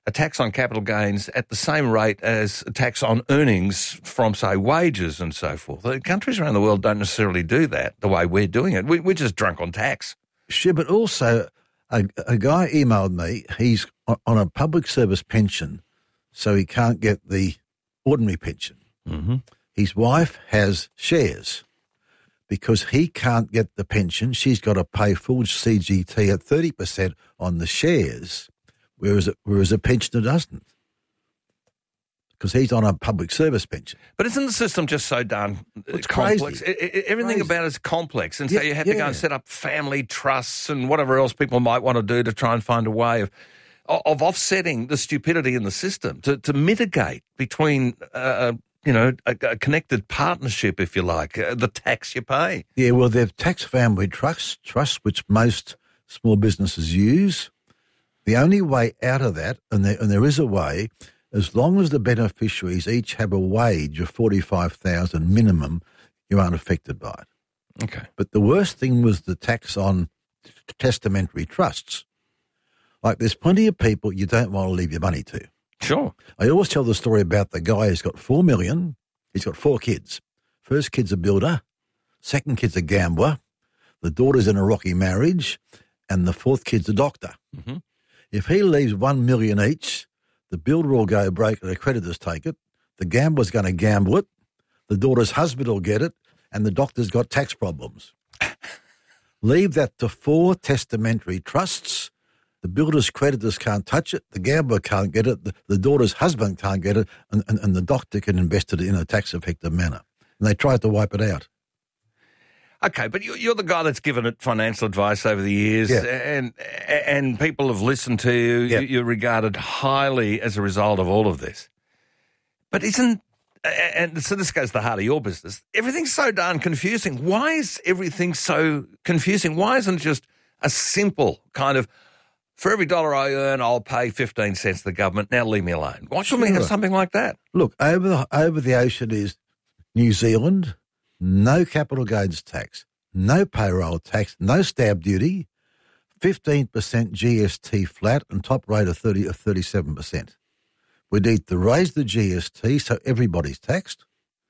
a tax on capital gains at the same rate as a tax on earnings from, say, wages and so forth. The countries around the world don't necessarily do that the way we're doing it. We're just drunk on tax. Sure, but also a guy emailed me. He's on a public service pension, so he can't get the ordinary pension. Mm-hmm. His wife has shares. Because he can't get the pension, she's got to pay full CGT at 30% on the shares, whereas a pensioner doesn't. Because he's on a public service pension. But isn't the system just so darn It's complex? crazy. Everything about it is complex. And so you have to go and set up family trusts and whatever else people might want to do to try and find a way of offsetting the stupidity in the system, to mitigate between a connected partnership, if you like, the tax you pay. Yeah, well, they've tax family trusts, which most small businesses use. The only way out of that, and there is a way, as long as the beneficiaries each have a wage of $45,000 minimum, you aren't affected by it. Okay. But the worst thing was the tax on testamentary trusts. Like, there's plenty of people you don't want to leave your money to. Sure. I always tell the story about the guy who's got $4 million. He's got 4 kids. First kid's a builder. Second kid's a gambler. The daughter's in a rocky marriage. And the fourth kid's a doctor. Mm-hmm. If he leaves $1 million each, the builder will go broke and the creditors take it. The gambler's going to gamble it. The daughter's husband will get it. And the doctor's got tax problems. Leave that to 4 testamentary trusts. The builder's creditors can't touch it. The gambler can't get it. The daughter's husband can't get it. And the doctor can invest it in a tax-effective manner. And they tried to wipe it out. Okay, but you're the guy that's given it financial advice over the years, and people have listened to you. Yeah. You're regarded highly as a result of all of this. But and so this goes to the heart of your business, everything's so darn confusing. Why is everything so confusing? Why isn't it just a simple kind of, for every dollar I earn, I'll pay 15 cents to the government. Now leave me alone. Why shouldn't we have something like that? Look, over the ocean is New Zealand, no capital gains tax, no payroll tax, no stamp duty, 15% GST flat, and top rate of 37%. We need to raise the GST so everybody's taxed,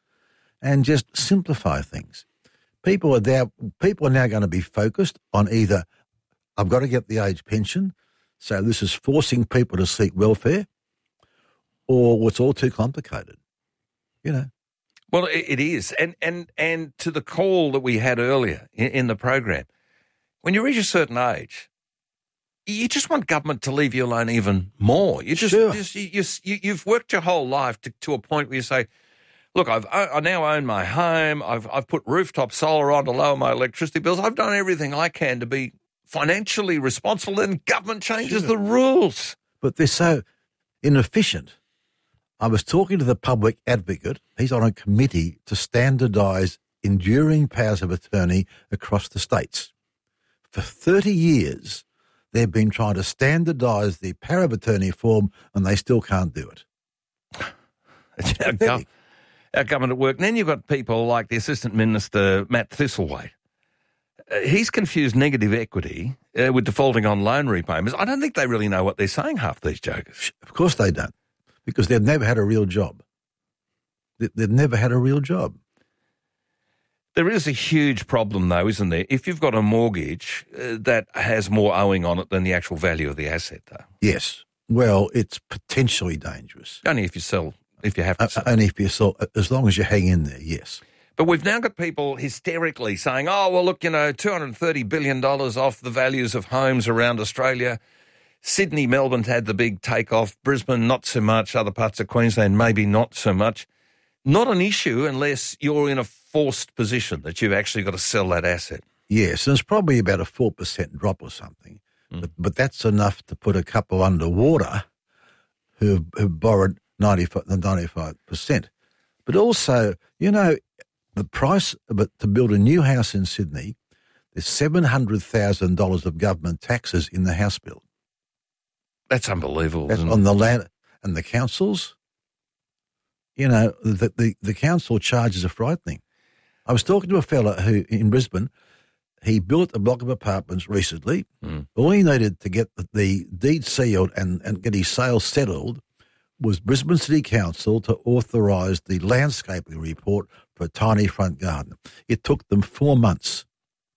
and just simplify things. People are now going to be focused on either, I've got to get the age pension, so this is forcing people to seek welfare, or it's all too complicated, you know. Well, it is. And to the call that we had earlier in the program, when you reach a certain age, you just want government to leave you alone even more. You've worked your whole life to a point where you say, look, I now own my home. I've put rooftop solar on to lower my electricity bills. I've done everything I can to be financially responsible, and government changes the rules. But they're so inefficient. I was talking to the public advocate. He's on a committee to standardise enduring powers of attorney across the states. For 30 years, they've been trying to standardise the power of attorney form, and they still can't do it. Our government at work. And then you've got people like the Assistant Minister, Matt Thistlethwaite. He's confused negative equity with defaulting on loan repayments. I don't think they really know what they're saying, half these jokers. Of course they don't, because they've never had a real job. They've never had a real job. There is a huge problem, though, isn't there? If you've got a mortgage that has more owing on it than the actual value of the asset, though. Yes. Well, it's potentially dangerous. Only if you sell, if you have to sell. Only if you sell, as long as you hang in there, yes. But we've now got people hysterically saying, oh, well, look, $230 billion off the values of homes around Australia. Sydney, Melbourne had the big takeoff. Brisbane, not so much. Other parts of Queensland, maybe not so much. Not an issue unless you're in a forced position that you've actually got to sell that asset. Yes, and it's probably about a 4% drop or something. But that's enough to put a couple underwater who've borrowed 95%. But also, the price to build a new house in Sydney, there's $700,000 of government taxes in the house bill. That's unbelievable. That's on the land and the councils. The council charges are frightening. I was talking to a fella who in Brisbane, He built a block of apartments recently. All he needed to get the deed sealed and get his sale settled was Brisbane City Council to authorise the landscaping report for a tiny front garden. It took them 4 months.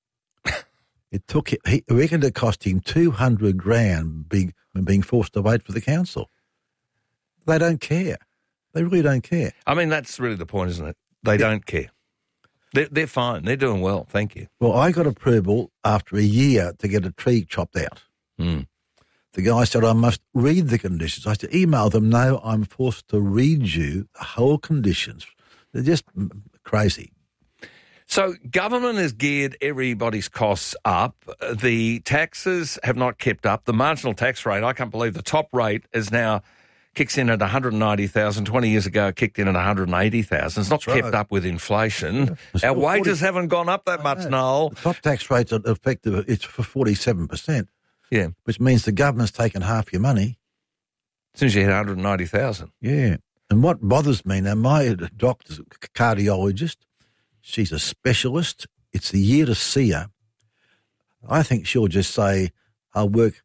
He reckoned it cost him $200,000 being forced to wait for the council. They don't care. They really don't care. I mean, that's really the point, isn't it? They don't care. They're fine. They're doing well. Thank you. Well, I got approval after a year to get a tree chopped out. The guy said, I must read the conditions. I said, email them. No, I'm forced to read you the whole conditions. They're just crazy. So government has geared everybody's costs up. The taxes have not kept up. The marginal tax rate, I can't believe the top rate is now kicks in at $190,000. 20 years ago, it kicked in at $180,000. It's not kept up with inflation. Our wages haven't gone up that much, Noel. The top tax rate's effective. It's for 47%. Yeah. Which means the government's taken half your money. As soon as you hit $190,000. Yeah. And what bothers me now, my doctor's a cardiologist. She's a specialist. It's a year to see her. I think she'll just say, I'll work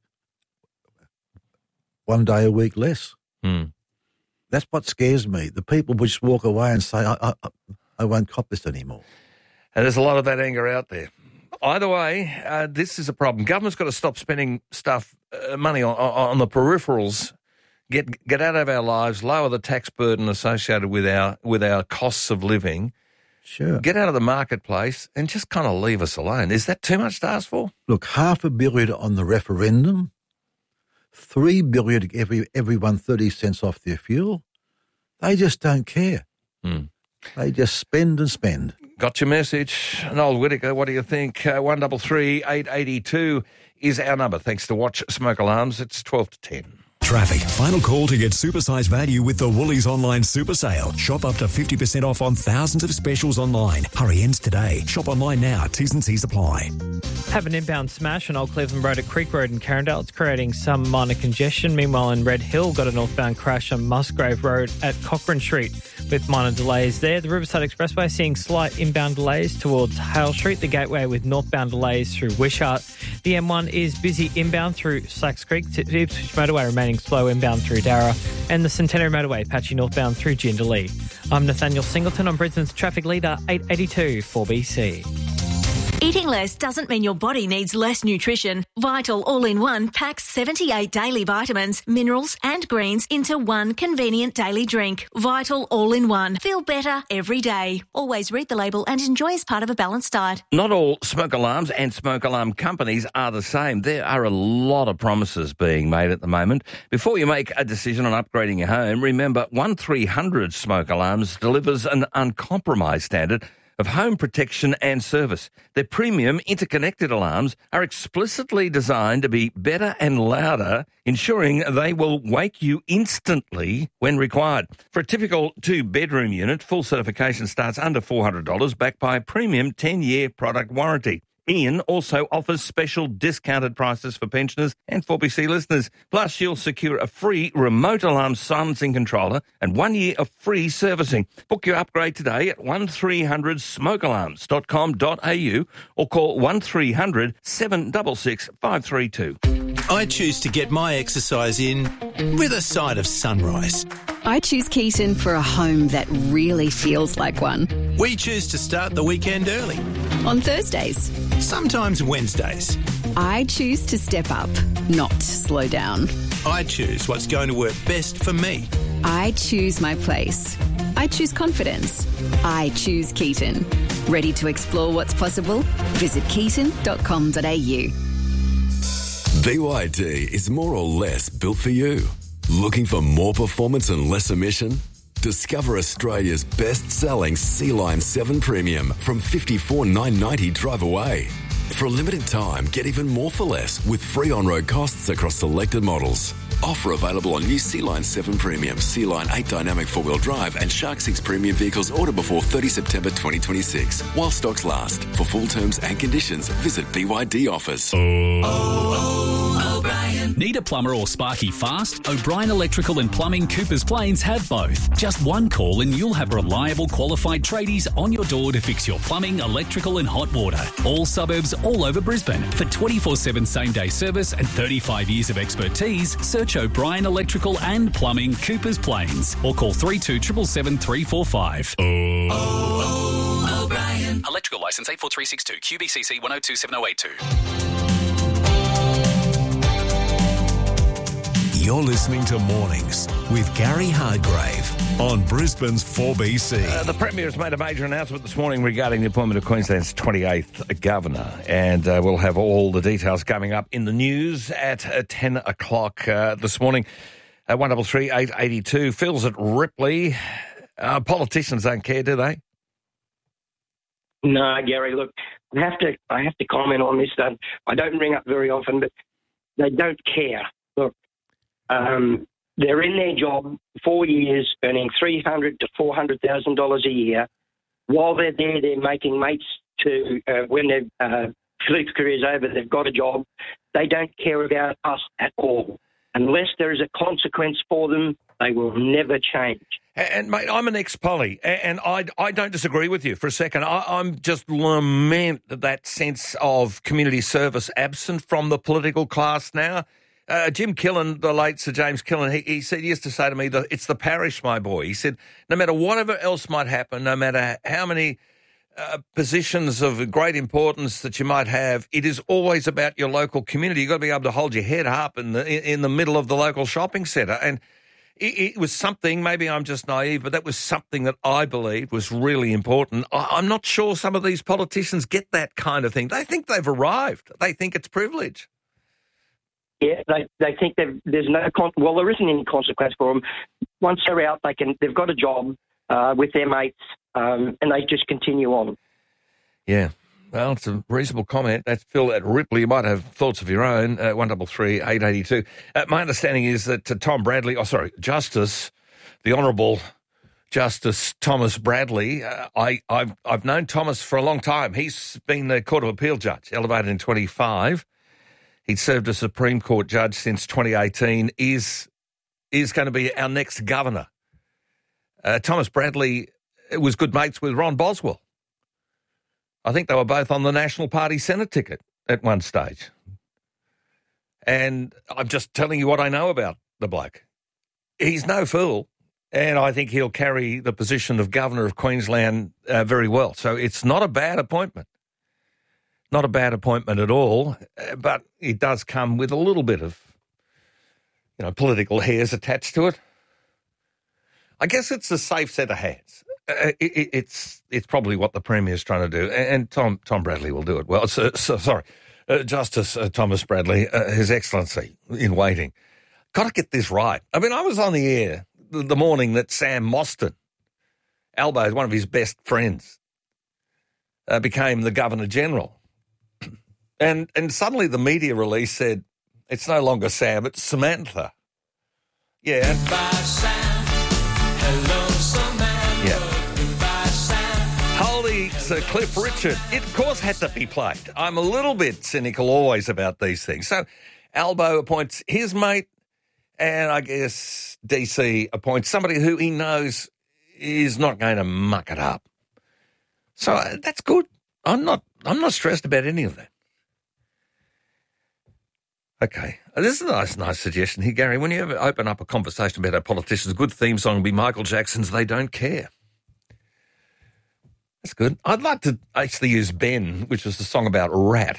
1 day a week less. That's what scares me. The people will just walk away and say, I won't cop this anymore. And there's a lot of that anger out there. Either way, this is a problem. Government's got to stop spending money on the peripherals, get out of our lives, lower the tax burden associated with our costs of living. Sure. Get out of the marketplace and just kind of leave us alone. Is that too much to ask for? Look, $500 million on the referendum, $3 billion to give everyone 30 cents off their fuel. They just don't care. They just spend and spend. Got your message. Noel Whittaker, what do you think? 133 882 is our number. Thanks to Watch Smoke Alarms. It's 12 to 10. Traffic. Final call to get supersized value with the Woolies Online Super Sale. Shop up to 50% off on thousands of specials online. Hurry, ends today. Shop online now. T's and C's apply. Have an inbound smash on Old Cleveland Road at Creek Road in Carindale. It's creating some minor congestion. Meanwhile, in Red Hill, got a northbound crash on Musgrave Road at Cochrane Street with minor delays there. The Riverside Expressway seeing slight inbound delays towards Hale Street. The Gateway with northbound delays through Wishart. The M1 is busy inbound through Slacks Creek. The Ipswich Motorway remaining slow inbound through Darra. And the Centenary Motorway patchy northbound through Jindalee. I'm Nathaniel Singleton on Brisbane's Traffic Leader 882 4BC. Eating less doesn't mean your body needs less nutrition. Vital All-in-One packs 78 daily vitamins, minerals and greens into one convenient daily drink. Vital All-in-One. Feel better every day. Always read the label and enjoy as part of a balanced diet. Not all smoke alarms and smoke alarm companies are the same. There are a lot of promises being made at the moment. Before you make a decision on upgrading your home, remember 1300 Smoke Alarms delivers an uncompromised standard of home protection and service. Their premium interconnected alarms are explicitly designed to be better and louder, ensuring they will wake you instantly when required. For a typical 2-bedroom unit, full certification starts under $400, backed by a premium 10-year product warranty. Ian also offers special discounted prices for pensioners and 4BC listeners. Plus, you'll secure a free remote alarm silencing controller and 1 year of free servicing. Book your upgrade today at 1300smokealarms.com.au or call 1300 766 532. I choose to get my exercise in with a side of sunrise. I choose Keaton for a home that really feels like one. We choose to start the weekend early. On Thursdays. Sometimes Wednesdays. I choose to step up, not slow down. I choose what's going to work best for me. I choose my place. I choose confidence. I choose Keaton. Ready to explore what's possible? Visit keaton.com.au. BYD is more or less built for you. Looking for more performance and less emission? Discover Australia's best-selling Sea-Line 7 Premium from $54,990 drive away. For a limited time, get even more for less with free on-road costs across selected models. Offer available on new Sea-Line 7 Premium, Sea-Line 8 Dynamic 4-wheel drive and Shark 6 Premium vehicles ordered before 30 September 2026. While stocks last. For full terms and conditions, visit BYD Offers. O'Brien. Brisbane. Need a plumber or sparky fast? O'Brien Electrical and Plumbing Coopers Plains have both. Just one call and you'll have reliable, qualified tradies on your door to fix your plumbing, electrical and hot water. All suburbs all over Brisbane. For 24/7 same-day service and 35 years of expertise, search O'Brien Electrical and Plumbing Coopers Plains or call 3277 345. O'Brien. Electrical licence 84362 QBCC 1027082. You're listening to Mornings with Gary Hardgrave on Brisbane's 4BC. The Premier has made a major announcement this morning regarding the appointment of Queensland's 28th Governor, and we'll have all the details coming up in the news at 10 o'clock this morning. 133 882. Phil's at Ripley. Politicians don't care, do they? No, Gary, look, I have to comment on this. I don't ring up very often, but they don't care. Look, they're in their job 4 years, earning $300,000 to $400,000 a year. While they're there, they're making mates to when their Philip's career is over, they've got a job. They don't care about us at all. Unless there is a consequence for them, they will never change. And, mate, I'm an ex-poly, and I don't disagree with you for a second. I'm just lament that sense of community service absent from the political class now. Jim Killen, the late Sir James Killen, he used to say to me that it's the parish, my boy. He said, no matter whatever else might happen, no matter how many positions of great importance that you might have, it is always about your local community. You've got to be able to hold your head up in the middle of the local shopping centre. And it was something, maybe I'm just naive, but that was something that I believed was really important. I'm not sure some of these politicians get that kind of thing. They think they've arrived. They think it's privilege. Yeah, they think there's no there isn't any consequence for them. Once they're out, they've got a job with their mates, and they just continue on. Yeah, well, it's a reasonable comment. That's Phil at Ripley. You might have thoughts of your own. 133 882. My understanding is that Justice, the Honourable Justice Thomas Bradley. I've known Thomas for a long time. He's been the Court of Appeal judge, elevated in 25. He'd served as Supreme Court judge since 2018, is going to be our next governor. Thomas Bradley was good mates with Ron Boswell. I think they were both on the National Party Senate ticket at one stage. And I'm just telling you what I know about the bloke. He's no fool, and I think he'll carry the position of Governor of Queensland very well. So it's not a bad appointment. Not a bad appointment at all, but it does come with a little bit of, political hairs attached to it. I guess it's a safe set of hands. It's probably what the Premier's trying to do, and Tom Bradley will do it well. Justice Thomas Bradley, His Excellency in waiting. Got to get this right. I mean, I was on the air the morning that Sam Mostyn, Albo's one of his best friends, became the Governor-General. And suddenly the media release said, it's no longer Sam, it's Samantha. Yeah. Goodbye, Sam. Hello, Samantha. Yeah. Goodbye, Sam. Holy Sir Cliff Richard. It, of course, had to be played. I'm a little bit cynical always about these things. So Albo appoints his mate, and I guess DC appoints somebody who he knows is not going to muck it up. So that's good. I'm not stressed about any of that. Okay. This is a nice suggestion here, Gary. When you ever open up a conversation about our politicians, a good theme song would be Michael Jackson's They Don't Care. That's good. I'd like to actually use Ben, which was the song about Rat.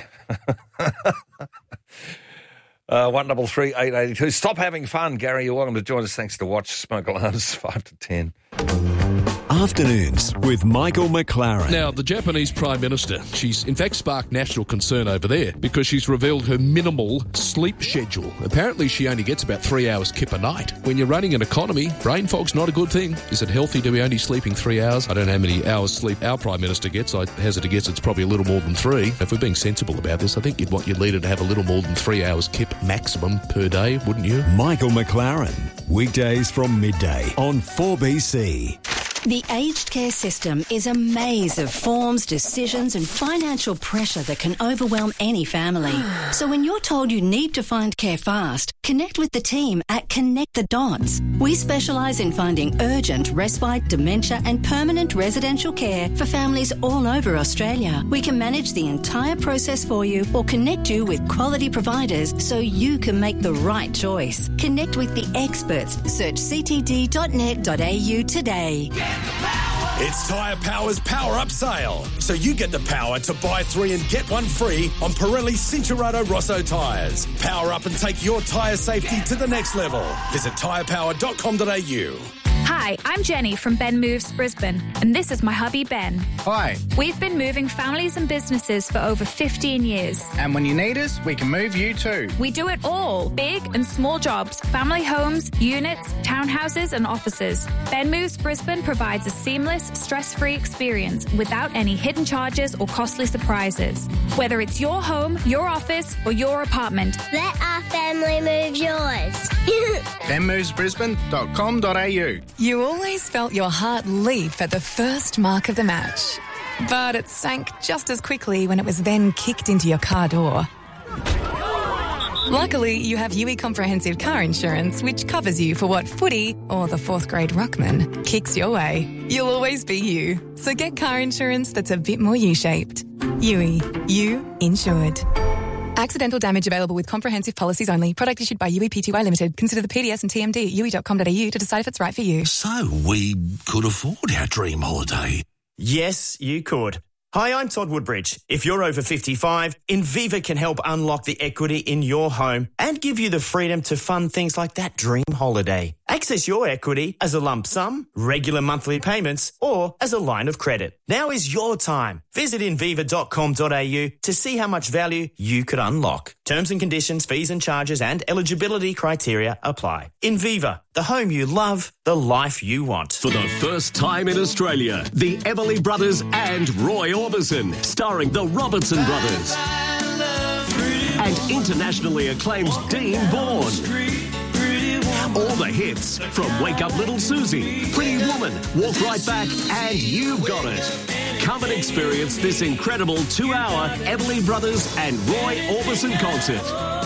133 882. Stop having fun, Gary. You're welcome to join us. Thanks to Watch Smoke Alarms 5 to 10. Afternoons with Michael McLaren. Now, the Japanese Prime Minister, she's in fact sparked national concern over there because she's revealed her minimal sleep schedule. Apparently, she only gets about 3 hours kip a night. When you're running an economy, brain fog's not a good thing. Is it healthy to be only sleeping 3 hours? I don't know how many hours sleep our Prime Minister gets. I hazard to guess it's probably a little more than 3. If we're being sensible about this, I think you'd want your leader to have a little more than 3 hours kip maximum per day, wouldn't you? Michael McLaren, weekdays from midday on 4BC. The aged care system is a maze of forms, decisions and financial pressure that can overwhelm any family. So when you're told you need to find care fast, connect with the team at Connect the Dots. We specialise in finding urgent, respite, dementia and permanent residential care for families all over Australia. We can manage the entire process for you or connect you with quality providers so you can make the right choice. Connect with the experts. Search ctd.net.au today. It's Tyre Power's Power Up Sale. So you get the power to buy 3 and get 1 free on Pirelli Cincherato Rosso tyres. Power up and take your tyre safety to the next level. Visit tyrepower.com.au. Hi, I'm Jenny from Ben Moves Brisbane, and this is my hubby Ben. Hi. We've been moving families and businesses for over 15 years. And when you need us, we can move you too. We do it all, big and small jobs, family homes, units, townhouses and offices. Ben Moves Brisbane provides a seamless, stress-free experience without any hidden charges or costly surprises. Whether it's your home, your office or your apartment. Let our family move yours. benmovesbrisbane.com.au. You always felt your heart leap at the first mark of the match. But it sank just as quickly when it was then kicked into your car door. Luckily, you have UE Comprehensive Car Insurance, which covers you for what footy, or the 4th grade ruckman, kicks your way. You'll always be you. So get car insurance that's a bit more U-shaped. UE. You insured. Accidental damage available with comprehensive policies only. Product issued by UE Pty Limited. Consider the PDS and TMD at UE.com.au to decide if it's right for you. So we could afford our dream holiday. Yes, you could. Hi, I'm Todd Woodbridge. If you're over 55, Inviva can help unlock the equity in your home and give you the freedom to fund things like that dream holiday. Access your equity as a lump sum, regular monthly payments, or as a line of credit. Now is your time. Visit inviva.com.au to see how much value you could unlock. Terms and conditions, fees and charges and eligibility criteria apply. Inviva, the home you love, the life you want. For the first time in Australia, the Everly Brothers and Roy Orbison, starring the Robertson Brothers. And internationally acclaimed Dean Bourne. All the hits from Wake Up Little Susie, Pretty Woman, Walk Right Back, and You've Got It. Come and experience this incredible 2-hour Everly Brothers and Roy Orbison concert.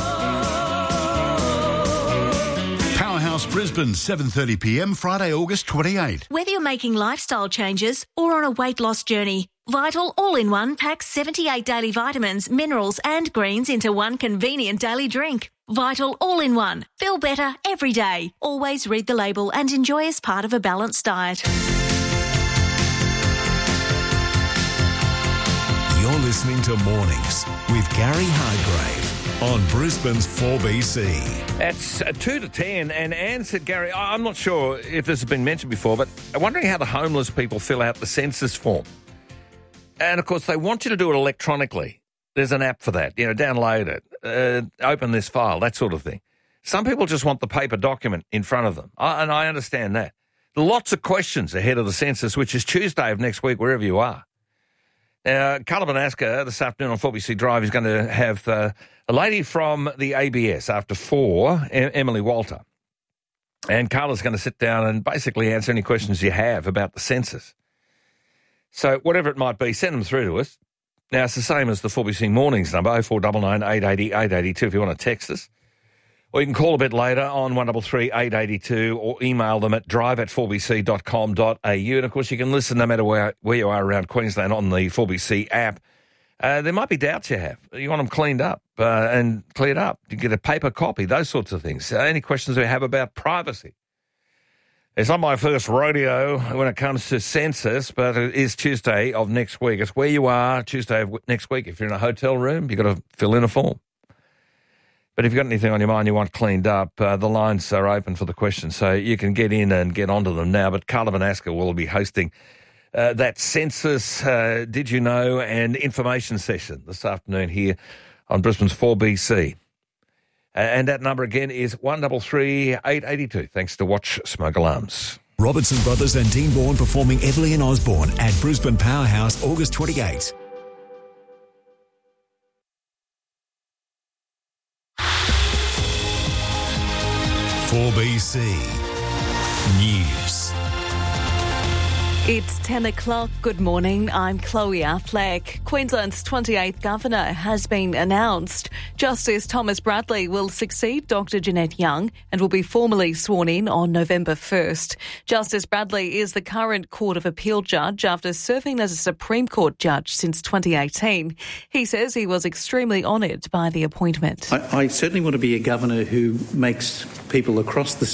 Powerhouse Brisbane, 7:30pm, Friday, August 28. Whether you're making lifestyle changes or on a weight loss journey, Vital All-in-One packs 78 daily vitamins, minerals and greens into one convenient daily drink. Vital All-in-One. Feel better every day. Always read the label and enjoy as part of a balanced diet. You're listening to Mornings with Gary Hargrave on Brisbane's 4BC. That's 2 to 10, and Anne said, Gary, I'm not sure if this has been mentioned before, but I'm wondering how the homeless people fill out the census form. And, of course, they want you to do it electronically. There's an app for that. Download it, open this file, that sort of thing. Some people just want the paper document in front of them, and I understand that. Lots of questions ahead of the census, which is Tuesday of next week, wherever you are. Now, Carla Banaska this afternoon on 4BC Drive is going to have a lady from the ABS after 4, Emily Walter. And Carla's going to sit down and basically answer any questions you have about the census. So whatever it might be, send them through to us. Now, it's the same as the 4BC Mornings number, 0499 880 882 if you want to text us. Or you can call a bit later on 133 882 or email them at drive@4bc.com.au. And, of course, you can listen no matter where you are around Queensland on the 4BC app. There might be doubts you have. You want them cleaned up and cleared up. You get a paper copy, those sorts of things. Any questions we have about privacy? It's not my first rodeo when it comes to census, but it is Tuesday of next week. It's where you are Tuesday of next week. If you're in a hotel room, you've got to fill in a form. But if you've got anything on your mind you want cleaned up, the lines are open for the questions, so you can get in and get onto them now. But Carla Banaska will be hosting that census Did You Know and information session this afternoon here on Brisbane's 4BC. And that number again is 133 882. Thanks to Watch Smoke Alarms. Robertson Brothers and Dean Bourne performing Everly and Osborne at Brisbane Powerhouse, August 28. For BC News. It's 10 o'clock. Good morning. I'm Chloe Affleck. Queensland's 28th Governor has been announced. Justice Thomas Bradley will succeed Dr Jeanette Young and will be formally sworn in on November 1st. Justice Bradley is the current Court of Appeal judge after serving as a Supreme Court judge since 2018. He says he was extremely honoured by the appointment. I certainly want to be a governor who makes people across the